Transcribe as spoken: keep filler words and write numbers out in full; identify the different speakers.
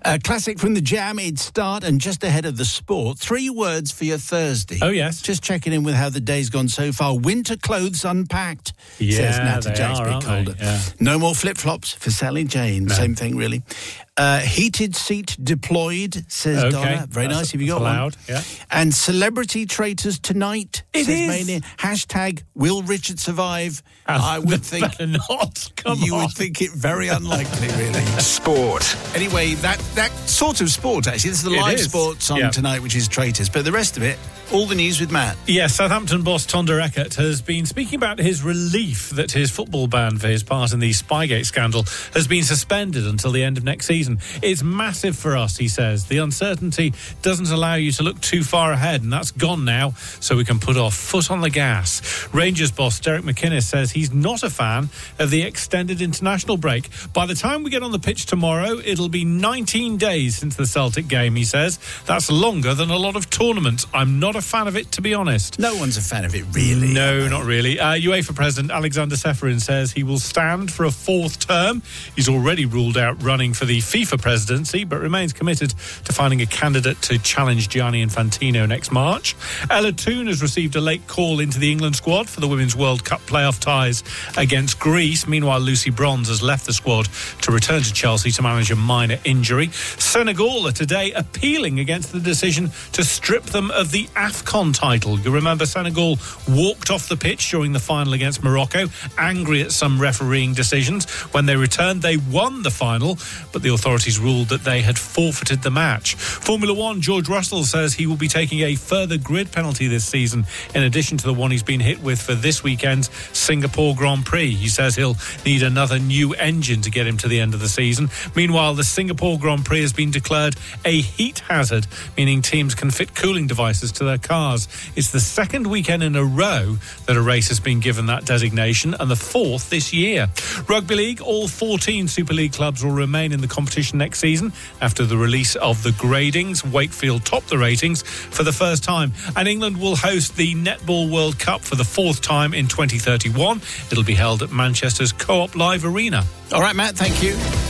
Speaker 1: A classic from the Jam, it's start and just ahead of the sport. Three words for your Thursday.
Speaker 2: Oh, yes.
Speaker 1: Just checking in with how the day's gone so far. Winter clothes unpacked,
Speaker 2: yeah,
Speaker 1: says Nat
Speaker 2: they
Speaker 1: Jack's
Speaker 2: are,
Speaker 1: bit
Speaker 2: aren't
Speaker 1: colder.
Speaker 2: they? Yeah.
Speaker 1: No more flip-flops for Sally Jane.
Speaker 2: No.
Speaker 1: Same thing, really. Uh, heated seat deployed, says
Speaker 2: Okay.
Speaker 1: Donna. Very
Speaker 2: That's-
Speaker 1: nice. Have you got
Speaker 2: allowed,
Speaker 1: one?
Speaker 2: yeah.
Speaker 1: And celebrity traitors tonight,
Speaker 2: It
Speaker 1: says
Speaker 2: is.
Speaker 1: Mania. Hashtag, will Richard survive?
Speaker 2: Uh,
Speaker 1: I would think...
Speaker 2: not. Come
Speaker 1: you
Speaker 2: on.
Speaker 1: would think it very unlikely, really.
Speaker 3: Sport.
Speaker 1: Anyway, that, that sort of sport, actually. This is the
Speaker 2: It
Speaker 1: live
Speaker 2: is.
Speaker 1: sport song
Speaker 2: Yeah.
Speaker 1: tonight, which is Traitors. But the rest of it, all the news with Matt.
Speaker 2: Yes, Southampton boss Tonda Eckert has been speaking about his relief that his football ban for his part in the Spygate scandal has been suspended until the end of next season. It's massive for us, he says. The uncertainty doesn't allow you to look too far ahead, and that's gone now, so we can put our foot on the gas. Rangers boss Derek McInnes says he's not a fan of the extended international break. By the time we get on the pitch tomorrow, it'll be nineteen days since the Celtic game, he says. That's longer than a lot of tournaments. I'm not a fan of it, to be honest.
Speaker 1: No one's a fan of it, really.
Speaker 2: No, not really. Uh, UEFA President Alexander Seferin says he will stand for a fourth term. He's already ruled out running for the FIFA presidency, but remains committed to finding a candidate to challenge Gianni Infantino next March. Ella Toone has received a late call into the England squad for the Women's World Cup playoff ties against Greece. Meanwhile, Lucy Bronze has left the squad to return to Chelsea to manage a minor injury. Senegal are today appealing against the decision to strip them of the AFCON title. You remember Senegal walked off the pitch during the final against Morocco, angry at some refereeing decisions. When they returned, they won the final, but the authorities ruled that they had forfeited the match. Formula One, George Russell says he will be taking a further grid penalty this season, in addition to the one he's been hit with for this weekend's Singapore Grand Prix. He says he'll need another new engine to get him to the end of the season. Meanwhile, the Singapore Grand Prix has been declared a heat hazard, meaning teams can fit cooling devices to their cars. It's the second weekend in a row that a race has been given that designation, and the fourth this year. Rugby League, all fourteen Super League clubs will remain in the competition next season after the release of the gradings. Wakefield topped the ratings for the first time, and England will host the Netball World Cup for the fourth time in twenty thirty-one. It'll be held at Manchester's Co-op Live Arena.
Speaker 1: All right, Matt, thank you.